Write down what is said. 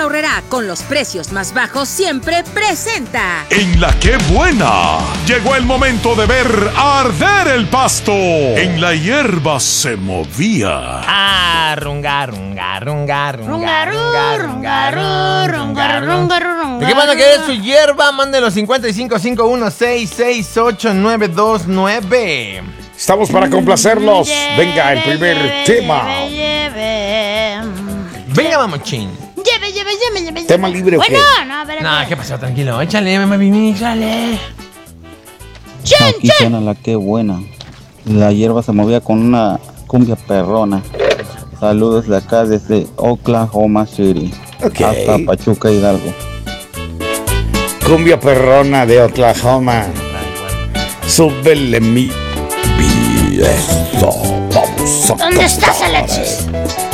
Bodega Aurrerá, con los precios más bajos siempre, presenta. En La Qué Buena, llegó el momento de ver arder el pasto. En la hierba se movía. Runga, runga, runga, runga, Runga, runga, runga, runga, runga, runga, runga. ¿De qué banda que es su hierba? Mándelo 5551668929. Estamos para complacerlos. Venga, el primer tema. Venga, mamochín. Lleve. ¿Tema libre o qué? Bueno, no, a ver. No, ¿qué pasó? Tranquilo. Échale, mami, échale. Aquí suena La Qué Buena. La hierba se movía con una cumbia perrona. Saludos de acá desde Oklahoma City hasta Pachuca Hidalgo. Cumbia perrona de Oklahoma. Súbele mi viejo. Vamos a ¿Dónde estás, cantar. Alexis?